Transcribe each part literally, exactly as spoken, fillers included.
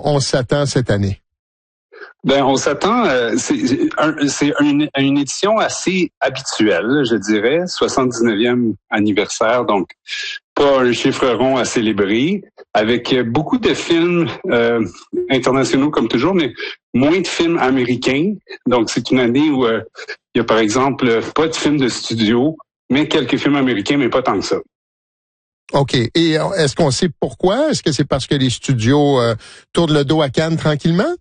on s'attend cette année? Ben, on s'attend, euh, c'est, un, c'est une, une édition assez habituelle, je dirais, soixante-dix-neuvième anniversaire, donc pas un chiffre rond à célébrer, avec beaucoup de films euh, internationaux comme toujours, mais moins de films américains. Donc c'est une année où euh, il y a par exemple pas de films de studio, mais quelques films américains, mais pas tant que ça. OK. Et est-ce qu'on sait pourquoi? Est-ce que c'est parce que les studios euh, tournent le dos à Cannes tranquillement?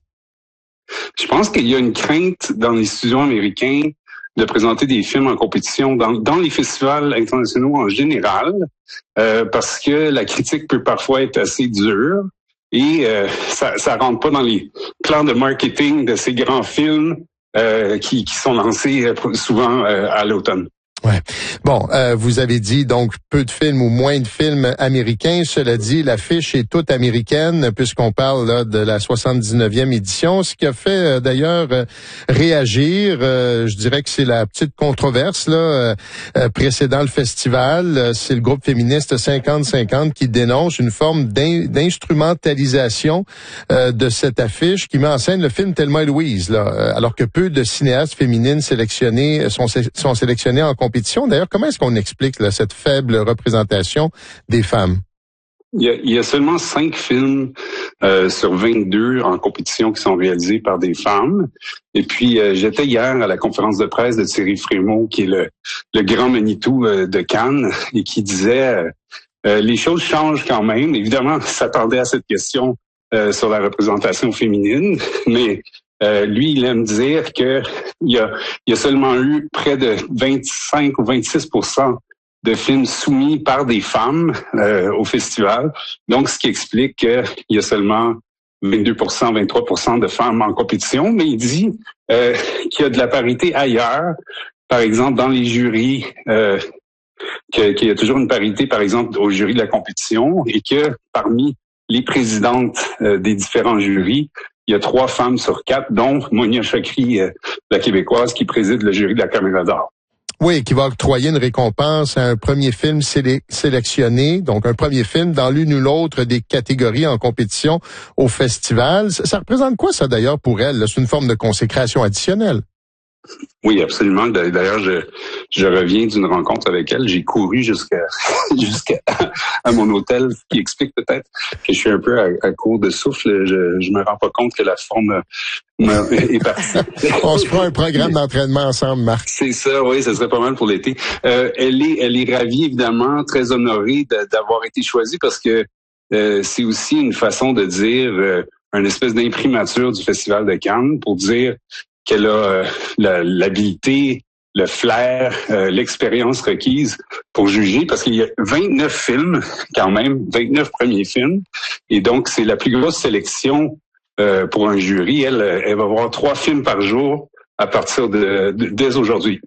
Je pense qu'il y a une crainte dans les studios américains de présenter des films en compétition dans, dans les festivals internationaux en général, euh, parce que la critique peut parfois être assez dure et euh, ça, ça rentre pas dans les plans de marketing de ces grands films euh, qui, qui sont lancés souvent euh, à l'automne. Ouais. Bon, euh, vous avez dit donc peu de films ou moins de films américains. Cela dit, l'affiche est toute américaine puisqu'on parle là, de la soixante-dix-neuvième édition. Ce qui a fait euh, d'ailleurs euh, réagir, euh, je dirais que c'est la petite controverse là euh, précédant le festival. C'est le groupe féministe cinquante cinquante qui dénonce une forme d'in- d'instrumentalisation euh, de cette affiche qui met en scène le film Thelma et Louise, là, alors que peu de cinéastes féminines sélectionnées sont, sont sélectionnées en compétition. D'ailleurs, comment est-ce qu'on explique là, cette faible représentation des femmes? Il y a, il y a seulement cinq films euh, sur vingt-deux en compétition qui sont réalisés par des femmes. Et puis, euh, j'étais hier à la conférence de presse de Thierry Frémaux, qui est le, le grand Manitou euh, de Cannes, et qui disait euh, les choses changent quand même. Évidemment, on s'attendait à cette question euh, sur la représentation féminine, mais Euh, lui, il aime dire que il y a, il y a seulement eu près de vingt-cinq ou vingt-six pour cent de films soumis par des femmes euh, au festival. Donc, ce qui explique qu'il y a seulement vingt-deux pour cent, vingt-trois pour cent de femmes en compétition. Mais il dit euh, qu'il y a de la parité ailleurs. Par exemple, dans les jurys, euh, que, qu'il y a toujours une parité, par exemple, au jury de la compétition, et que parmi les présidentes euh, des différents jurys, il y a trois femmes sur quatre, dont Monia Chokri, euh, la Québécoise, qui préside le jury de la Caméra d'Or. Oui, qui va octroyer une récompense à un premier film sélec- sélectionné, donc un premier film dans l'une ou l'autre des catégories en compétition au festival. Ça, ça représente quoi, ça, d'ailleurs, pour elle? C'est une forme de consécration additionnelle. Oui, absolument. D'ailleurs, je, je reviens d'une rencontre avec elle. J'ai couru jusqu'à jusqu'à à mon hôtel, ce qui explique peut-être que je suis un peu à, à court de souffle. Je, je me rends pas compte que la forme me, est partie. On se fera un programme d'entraînement ensemble, Marc. C'est ça, oui, ça serait pas mal pour l'été. Euh, elle est, elle est ravie, évidemment, très honorée de, d'avoir été choisie parce que euh, c'est aussi une façon de dire euh, une espèce d'imprimature du Festival de Cannes pour dire qu'elle a euh, la, l'habilité, le flair, euh, l'expérience requise pour juger, parce qu'il y a vingt-neuf films, quand même, vingt-neuf premiers films, et donc c'est la plus grosse sélection euh, pour un jury. Elle, elle va voir trois films par jour à partir de, de dès aujourd'hui.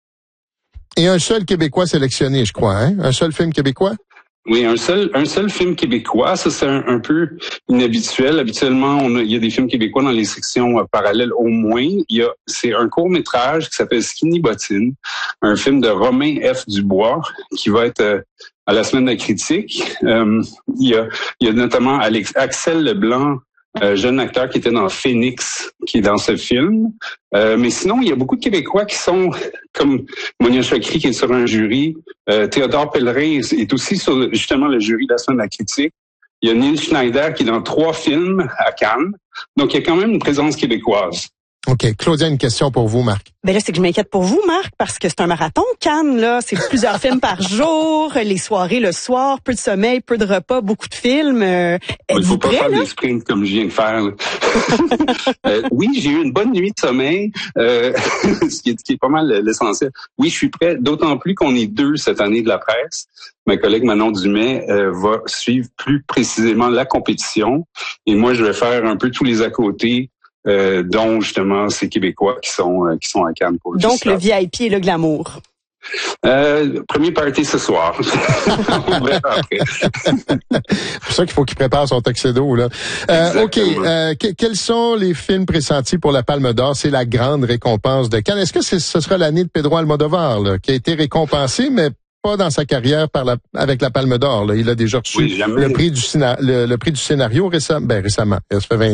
Et un seul Québécois sélectionné, je crois, hein? Un seul film québécois? Oui, un seul un seul film québécois, ça c'est un, un peu inhabituel. Habituellement, on a, il y a des films québécois dans les sections euh, parallèles au moins. Il y a c'est un court-métrage qui s'appelle Skinny Bottine, un film de Romain F. Dubois qui va être euh, à la semaine de la critique. Euh, il y a il y a notamment Alex, Axel Leblanc, euh, jeune acteur qui était dans Phoenix, qui est dans ce film. Euh, mais sinon, il y a beaucoup de Québécois qui sont comme Monia Chokri qui est sur un jury. Euh, Théodore Pellerin est aussi sur justement le jury de la semaine de la critique. Il y a Neil Schneider qui est dans trois films à Cannes. Donc, il y a quand même une présence québécoise. OK. Claudia, une question pour vous, Marc. Ben là, c'est que je m'inquiète pour vous, Marc, parce que c'est un marathon, Cannes, là. C'est plusieurs films par jour, les soirées le soir, peu de sommeil, peu de repas, beaucoup de films. Euh, Il ne faut pas prêt, faire là? des sprints comme je viens de faire. euh, oui, j'ai eu une bonne nuit de sommeil, euh, ce, qui est, ce qui est pas mal l'essentiel. Oui, je suis prêt, d'autant plus qu'on est deux cette année de la presse. Ma collègue Manon Dumais euh, va suivre plus précisément la compétition. Et moi, je vais faire un peu tous les à côté. Euh, dont justement ces Québécois qui sont euh, qui sont à Cannes pour le Donc festival. le V I P et le glamour. Euh, premier party ce soir. On verra après. C'est pour ça qu'il faut qu'il prépare son tuxedo, là. Euh, OK. Euh, que, quels sont les films pressentis pour la Palme d'Or? C'est la grande récompense de Cannes. Est-ce que c'est, ce sera l'année de Pedro Almodovar, là, qui a été récompensé, mais pas dans sa carrière par la, avec la Palme d'Or, là. Il a déjà reçu oui, le prix du, le, le prix du scénario récemment. Ben, récemment. Ça fait vingt